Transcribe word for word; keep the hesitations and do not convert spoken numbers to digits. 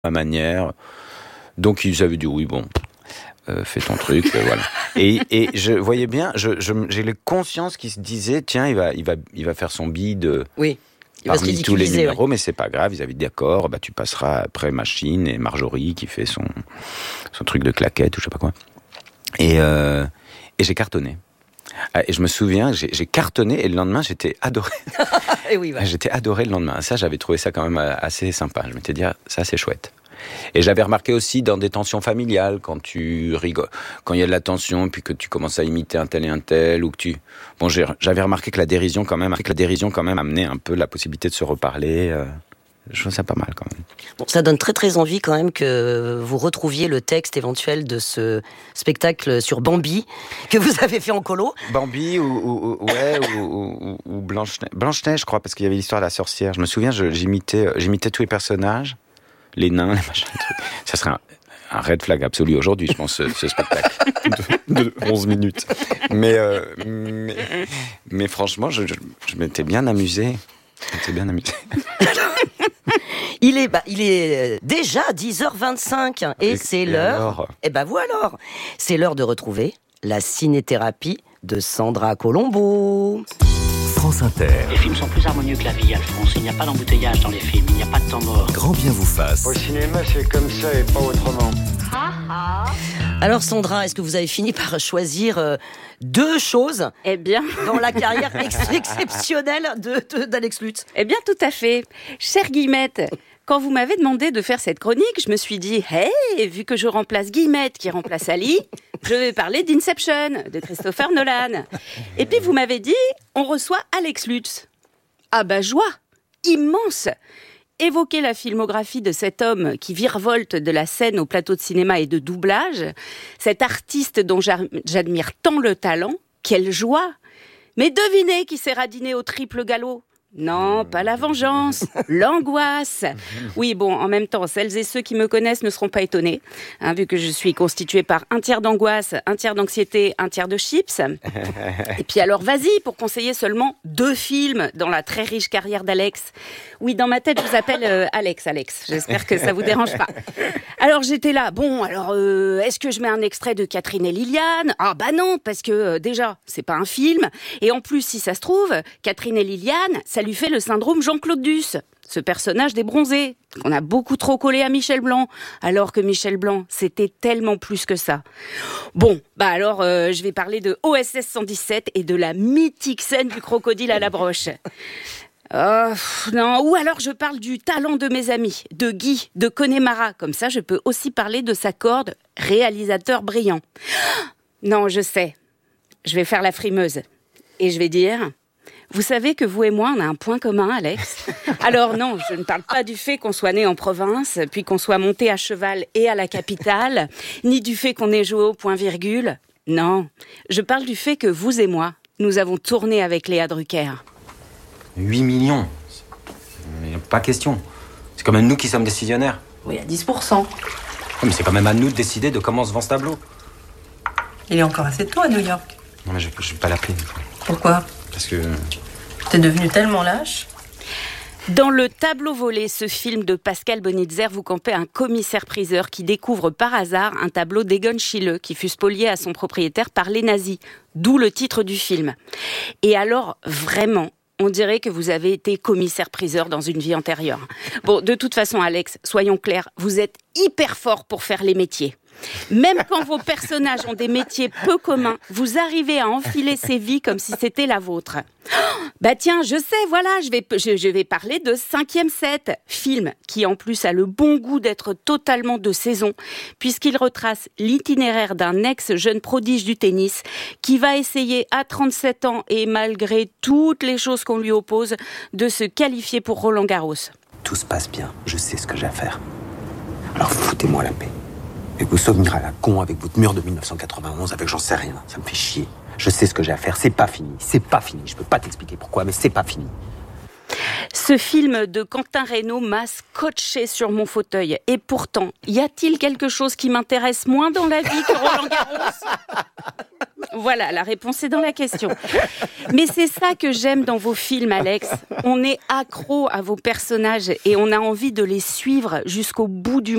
ma manière. Donc ils avaient dit oui, bon, euh, fais ton truc, euh, voilà. Et, et je voyais bien, je, je, j'ai les consciences qui se disaient, tiens, il va, il va, il va faire son bide. Oui. Il va Parmi se tous les ridiculiser, numéros, ouais. mais c'est pas grave, ils avaient dit d'accord, bah, tu passeras après Machine et Marjorie qui fait son, son truc de claquette ou je sais pas quoi. Et, euh, et j'ai cartonné. Et je me souviens, j'ai, j'ai cartonné et le lendemain j'étais adoré. Et oui, voilà. J'étais adoré le lendemain. Ça, j'avais trouvé ça quand même assez sympa. Je m'étais dit, ah, ça c'est chouette. Et j'avais remarqué aussi dans des tensions familiales, quand tu rigoles, quand il y a de la tension, puis que tu commences à imiter un tel et un tel, ou que tu... Bon, j'ai, j'avais remarqué que la dérision quand même, que la dérision quand même amenait un peu la possibilité de se reparler. Euh, je trouve ça pas mal quand même. Bon, ça donne très très envie quand même que vous retrouviez le texte éventuel de ce spectacle sur Bambi que vous avez fait en colo. Bambi ou, ou, ou ouais ou, ou, ou Blanche-Neige, Blanche-Neige, je crois, parce qu'il y avait l'histoire de la sorcière. Je me souviens, je, j'imitais, j'imitais tous les personnages. Les nains, les machins, les trucs. Ça serait un, un red flag absolu aujourd'hui, je pense, ce, ce spectacle de, de onze minutes. Mais, euh, mais, mais franchement, je, je, je m'étais bien amusé. Je m'étais bien amusé. Il est, bah, il est déjà dix heures vingt-cinq et, et c'est et l'heure. Alors et ben vous alors, c'est l'heure de retrouver la ciné-thérapie de Sandra Colombo. France Inter. Les films sont plus harmonieux que la vie, Alphonse. Il n'y a pas d'embouteillage dans les films, il n'y a pas de temps mort. Grand bien vous fasse. Au cinéma, c'est comme ça et pas autrement. Alors Sandra, est-ce que vous avez fini par choisir euh, deux choses Eh bien, dans la carrière ex- exceptionnelle de, de, d'Alex Lutz? Eh bien, tout à fait. Chère Guillemette, quand vous m'avez demandé de faire cette chronique, je me suis dit, hey, vu que je remplace Guillemette qui remplace Ali, je vais parler d'Inception, de Christopher Nolan. Et puis vous m'avez dit, on reçoit Alex Lutz. Ah bah joie, immense. Évoquer la filmographie de cet homme qui virevolte de la scène au plateau de cinéma et de doublage, cet artiste dont j'admire tant le talent, quelle joie. Mais devinez qui s'est radiné au triple galop? Non, pas la vengeance, l'angoisse. Oui, bon, en même temps, celles et ceux qui me connaissent ne seront pas étonnés, hein, vu que je suis constituée par un tiers d'angoisse, un tiers d'anxiété, un tiers de chips. Et puis alors, vas-y, pour conseiller seulement deux films dans la très riche carrière d'Alex. Oui, dans ma tête, je vous appelle euh, Alex, Alex. J'espère que ça vous dérange pas. Alors, j'étais là, bon, alors, euh, est-ce que je mets un extrait de Catherine et Liliane? Ah bah non, parce que euh, déjà, c'est pas un film. Et en plus, si ça se trouve, Catherine et Liliane, ça lui fait le syndrome Jean-Claude Duss, ce personnage des bronzés, qu'on a beaucoup trop collé à Michel Blanc, alors que Michel Blanc, c'était tellement plus que ça. Bon, bah alors, euh, je vais parler de O S S cent dix-sept et de la mythique scène du crocodile à la broche. Oh, non, ou alors je parle du talent de mes amis, de Guy, de Connemara, comme ça je peux aussi parler de sa corde, réalisateur brillant. Non, je sais, je vais faire la frimeuse, et je vais dire... Vous savez que vous et moi, on a un point commun, Alex. Alors non, je ne parle pas du fait qu'on soit né en province, puis qu'on soit monté à cheval et à la capitale, ni du fait qu'on ait joué au point-virgule. Non, je parle du fait que vous et moi, nous avons tourné avec Léa Drucker. huit millions. Mais pas question. C'est quand même nous qui sommes décisionnaires. Oui, à dix pour cent. Mais c'est quand même à nous de décider de comment se vend ce tableau. Il est encore assez tôt à New York. Non mais je ne vais pas l'appeler. Pourquoi ? Parce que... T'es devenu tellement lâche. Dans Le Tableau volé, ce film de Pascal Bonitzer, vous campez un commissaire-priseur qui découvre par hasard un tableau d'Egon Schiele qui fut spolié à son propriétaire par les nazis. D'où le titre du film. Et alors, vraiment, on dirait que vous avez été commissaire-priseur dans une vie antérieure. Bon, de toute façon, Alex, soyons clairs, vous êtes hyper fort pour faire les métiers. Même quand vos personnages ont des métiers peu communs, vous arrivez à enfiler ces vies comme si c'était la vôtre. Oh, bah tiens, je sais, voilà, je vais, je, je vais parler de Cinquième Set, film qui en plus a le bon goût d'être totalement de saison, puisqu'il retrace l'itinéraire d'un ex-jeune prodige du tennis qui va essayer à trente-sept ans et malgré toutes les choses qu'on lui oppose, de se qualifier pour Roland Garros. Tout se passe bien, je sais ce que j'ai à faire. Alors foutez-moi la paix. Et vos souvenirs à la con avec votre mur de dix-neuf cent quatre-vingt-onze, avec j'en sais rien, ça me fait chier. Je sais ce que j'ai à faire, c'est pas fini, c'est pas fini. Je peux pas t'expliquer pourquoi, mais c'est pas fini. Ce film de Quentin Reynaud m'a scotché sur mon fauteuil. Et pourtant, y a-t-il quelque chose qui m'intéresse moins dans la vie que Roland Garros ? Voilà, la réponse est dans la question. Mais c'est ça que j'aime dans vos films, Alex. On est accro à vos personnages et on a envie de les suivre jusqu'au bout du